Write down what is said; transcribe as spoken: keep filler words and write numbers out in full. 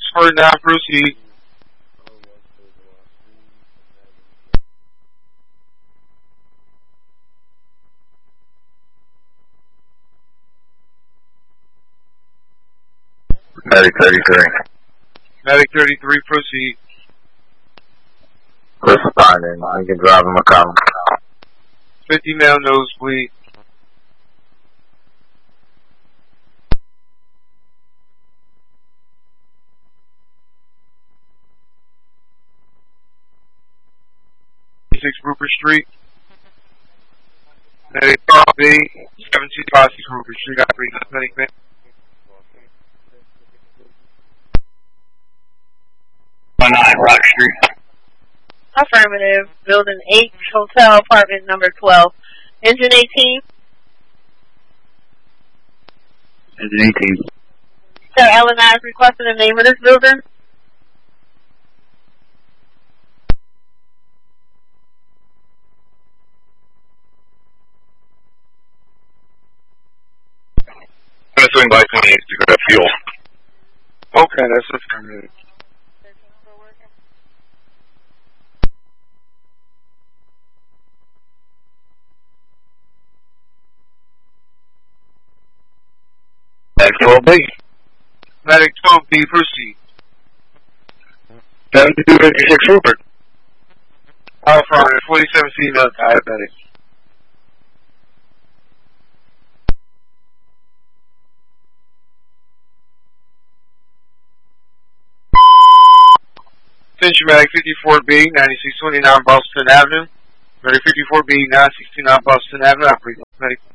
for now, proceed. Medic thirty-three. Medic thirty-three, proceed. Responding. I can drive him a car. fifty male nosebleed. six Rupert Street. Medic twelve B, seven two five six Rupert Street, operating medic man. one nine Rock Street. Affirmative. Building eight, hotel apartment number twelve. Engine eighteen. Engine eighteen. Sir Ellen I is requesting the name of this building. I'm gonna swing by twenty-eight to grab fuel. Okay, that's affirmative. Medic twelve B. Medic twelve B, proceed. seven two fifty-six Rupert. Affirmative, forty-seven female diabetic. Attention Medic fifty-four B, ninety-six twenty-nine Boston Avenue. Medic fifty-four B, nine sixty-nine Boston Avenue, operating medic.